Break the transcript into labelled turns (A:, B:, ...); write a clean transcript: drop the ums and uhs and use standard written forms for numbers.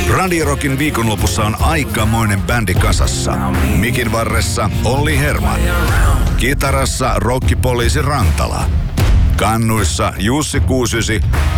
A: Radio Rockin viikonlopussa on aikamoinen bändi kasassa. Mikin varressa Olli Herman. Kitarassa rokkipoliisi Rantala. Kannuissa Jussi Kuusysi